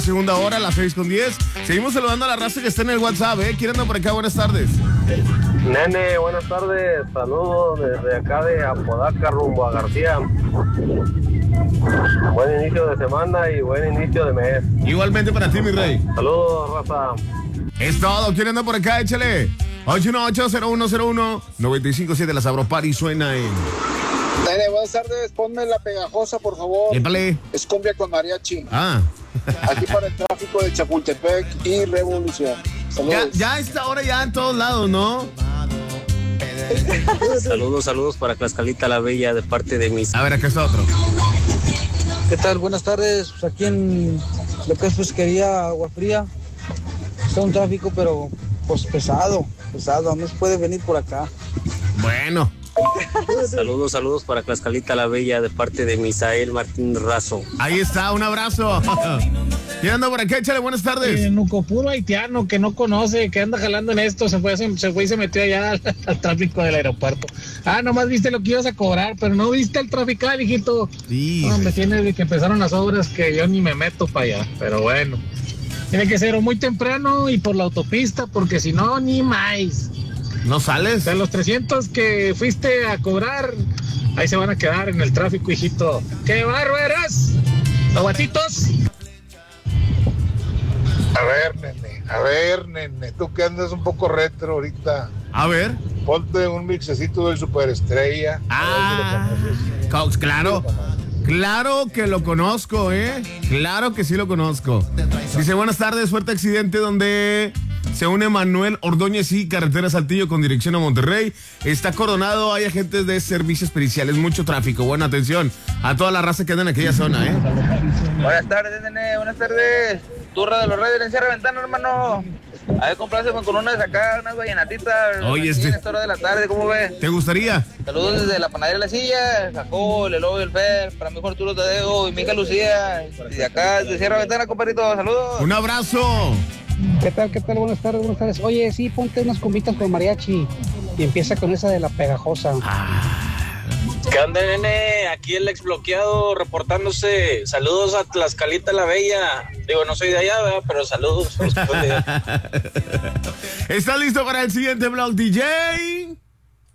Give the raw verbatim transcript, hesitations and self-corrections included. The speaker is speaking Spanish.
Segunda hora, a las seis con diez. Seguimos saludando a la raza que está en el WhatsApp, ¿eh? ¿Quién anda por acá? Buenas tardes. Nene, buenas tardes. Saludos desde acá de Apodaca rumbo a García. Buen inicio de semana y buen inicio de mes. Igualmente para ti, mi rey. Saludos, raza. Es todo. ¿Quién anda por acá? Échale. ocho uno ocho, cero uno cero uno, nueve cinco siete. La Sabro Party suena en... Nene, buenas tardes. Ponme la pegajosa, por favor. Épale. Es cumbia con mariachi. Ah. Aquí para el tráfico de Chapultepec y Revolución. Saludos. Ya, ya está ahora ya en todos lados, ¿no? Saludos, saludos para Tlaxcalita la Bella de parte de mis... A ver, acá está otro. ¿Qué tal? Buenas tardes. Pues aquí en lo que es pesquería Agua Fría. Está un tráfico, pero pues pesado, pesado. No se puede venir por acá. Bueno. Saludos, saludos para Tlaxcalita la Bella de parte de Misael Martín Razo. Ahí está, un abrazo. ¿Quién anda por acá? Échale, buenas tardes. Eh, Nuco, puro haitiano que no conoce, que anda jalando en esto, se fue, se, se fue y se metió allá al, al tráfico del aeropuerto. Ah, nomás viste lo que ibas a cobrar, pero no viste el trafical, hijito. Sí. No, me tiene de que empezaron las obras que yo ni me meto para allá, pero bueno. Tiene que ser o muy temprano y por la autopista, porque si no, ni más. ¿No sales? De los trescientos que fuiste a cobrar, ahí se van a quedar en el tráfico, hijito. ¡Qué bárbaras! ¡Los guatitos! A ver, nene, a ver, nene, tú que andas un poco retro ahorita. A ver. Ponte un mixecito del Superestrella. Ah, Cox, claro. Claro que lo conozco, ¿eh? Claro que sí lo conozco. Dice, buenas tardes, fuerte accidente donde se une Manuel Ordóñez y Carretera Saltillo con dirección a Monterrey. Está acordonado, hay agentes de servicios periciales, mucho tráfico. Buena atención a toda la raza que anda en aquella zona, ¿eh? Buenas tardes, nene, buenas tardes. Turra de los Reyes, encierra ventana, hermano. A ver, comprarse con unas de acá, unas vallenatitas. Oye, este... en esta hora de la tarde, ¿cómo ves? ¿Te gustaría? Saludos desde la panadería de la Silla, Jacó, el Lobo y el Fer, para mi hijo Arturo Tadeo y mi hija Lucía. Y de acá, de Sierra Ventana, compadrito, saludos. Un abrazo. ¿Qué tal, qué tal? Buenas tardes, buenas tardes. Oye, sí, ponte unas cumbitas con mariachi y empieza con esa de la pegajosa. Ah. ¿Qué onda, nene? Aquí el ex bloqueado reportándose. Saludos a Tlaxcalita la Bella. Digo, no soy de allá, ¿verdad? Pero saludos. ¿Estás listo para el siguiente blog, D J?